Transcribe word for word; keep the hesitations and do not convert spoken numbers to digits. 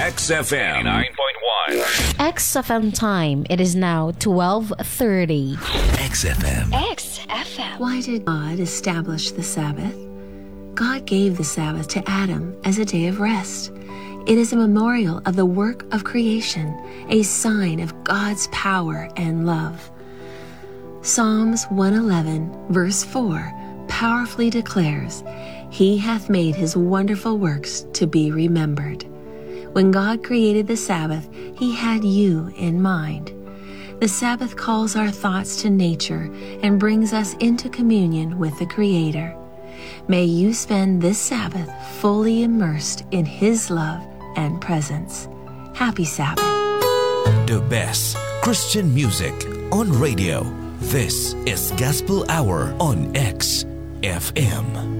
X F M nine point one. X F M time. It is now twelve thirty. X F M. X F M. Why did God establish the Sabbath? God gave the Sabbath to Adam as a day of rest. It is a memorial of the work of creation, a sign of God's power and love. Psalms one eleven, verse four, powerfully declares, "He hath made his wonderful works to be remembered." When God created the Sabbath, he had you in mind. The Sabbath calls our thoughts to nature and brings us into communion with the Creator. May you spend this Sabbath fully immersed in his love and presence. Happy Sabbath. The best Christian music on radio. This is Gospel Hour on X F M.